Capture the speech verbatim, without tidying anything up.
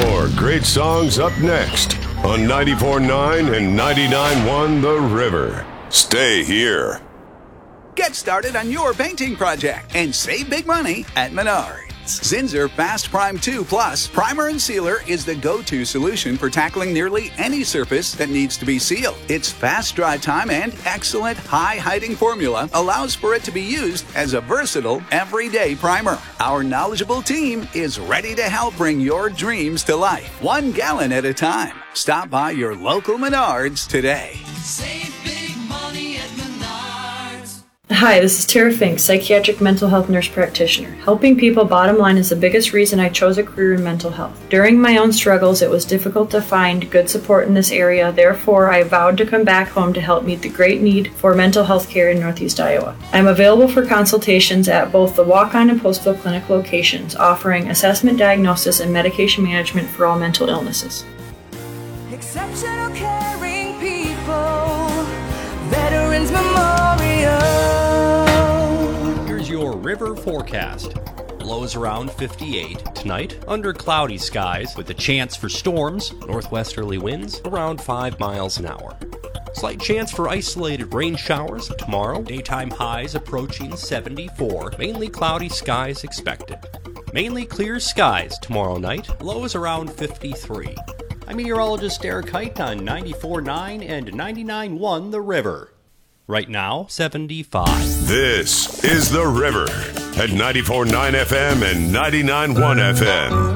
more great songs up next on ninety-four point nine and ninety-nine point one The River. Stay here. Get started on your painting project and save big money at Menards. Zinsser Fast Prime two Plus Primer and Sealer is the go-to solution for tackling nearly any surface that needs to be sealed. Its fast dry time and excellent high-hiding formula allows for it to be used as a versatile, everyday primer. Our knowledgeable team is ready to help bring your dreams to life, one gallon at a time. Stop by your local Menards today. Save big money at Menards. Hi, this is Tara Fink, psychiatric mental health nurse practitioner. Helping people, bottom line, is the biggest reason I chose a career in mental health. During my own struggles, it was difficult to find good support in this area. Therefore, I vowed to come back home to help meet the great need for mental health care in Northeast Iowa. I'm available for consultations at both the Walk-On and Postville Clinic locations, offering assessment, diagnosis, and medication management for all mental illnesses. Exceptional caring people, Veterans Memorial. Here's your river forecast. Lows around fifty-eight. Tonight, under cloudy skies with a chance for storms. Northwesterly winds around five miles an hour. Slight chance for isolated rain showers tomorrow. Daytime highs approaching seventy-four. Mainly cloudy skies expected. Mainly clear skies tomorrow night. Lows around fifty-three. I'm meteorologist Eric Height on ninety-four point nine and ninety-nine point one The River. Right now, seventy-five. This is The River at ninety-four point nine F M and ninety-nine point one F M.